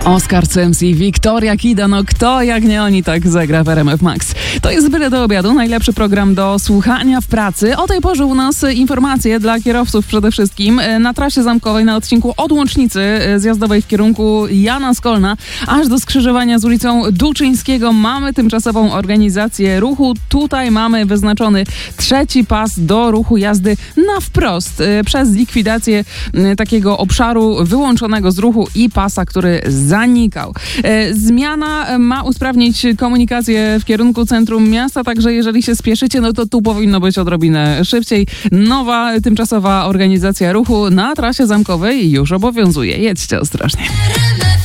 Oskar Sims i Wiktoria Kida, no kto jak nie oni tak zagra w RMF Max. To jest Byle do obiadu, najlepszy program do słuchania w pracy. O tej porze u nas informacje dla kierowców przede wszystkim. Na trasie zamkowej na odcinku od Łącznicy zjazdowej w kierunku Jana Skolna aż do skrzyżowania z ulicą Duczyńskiego mamy tymczasową organizację ruchu. Tutaj mamy wyznaczony trzeci pas do ruchu jazdy na wprost przez likwidację takiego obszaru wyłączonego z ruchu i pasa, który zanikał. Zmiana ma usprawnić komunikację w kierunku centrum miasta, także jeżeli się spieszycie, no to tu powinno być odrobinę szybciej. Nowa, tymczasowa organizacja ruchu na trasie zamkowej już obowiązuje. Jedźcie ostrożnie.